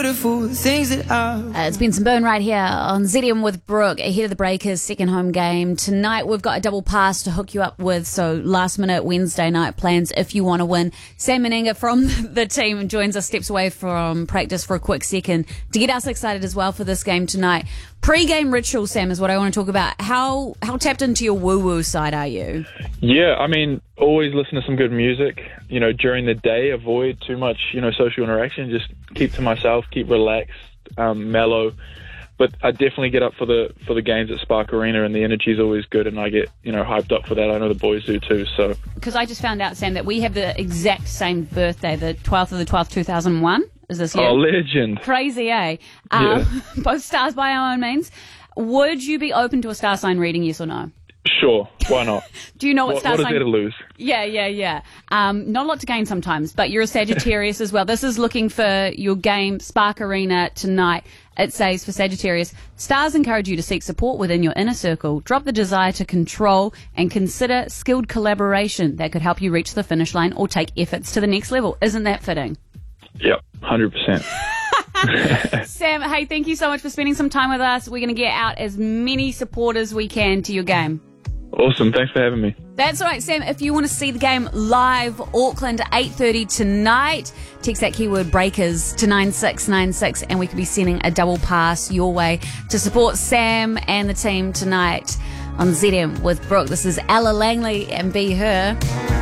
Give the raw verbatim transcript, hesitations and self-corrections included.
Beautiful things that I... Uh, it's Benson Boone right here on Z D M with Brooke ahead of the Breakers' second home game. Tonight we've got a double pass to hook you up with, so last minute Wednesday night plans if you want to win. Sam Meninga from the team joins us, steps away from practice for a quick second to get us excited as well for this game tonight. Pre-game ritual, Sam, is what I want to talk about. How how tapped into your woo-woo side are you? Yeah, I mean, always listen to some good music. You know, during the day, avoid too much, you know, social interaction. Just keep to myself, keep relaxed, um, mellow. But I definitely get up for the for the games at Spark Arena, and the energy is always good, and I get, you know, hyped up for that. I know the boys do too. So, because I just found out, Sam, that we have the exact same birthday, the twelfth of the twelfth, two thousand one. Is this year? Oh, legend. Crazy, eh? Um, Yeah. Both stars by our own means. Would you be open to a star sign reading, yes or no? Sure, why not? Do you know what, what star what is sign? there to lose? Yeah, yeah, yeah. Um, not a lot to gain sometimes, but you're a Sagittarius as well. This is looking for your game, Spark Arena, tonight. It says for Sagittarius, stars encourage you to seek support within your inner circle. Drop the desire to control and consider skilled collaboration that could help you reach the finish line or take efforts to the next level. Isn't that fitting? Yep, one hundred percent. Sam, hey, thank you so much for spending some time with us. We're going to get out as many support as we can to your game. Awesome, thanks for having me. That's all right, Sam. If you want to see the game live, Auckland, eight thirty tonight, text that keyword Breakers to nine six nine six and we could be sending a double pass your way to support Sam and the team tonight on Z M with Brooke. This is Ella Langley and Be Her.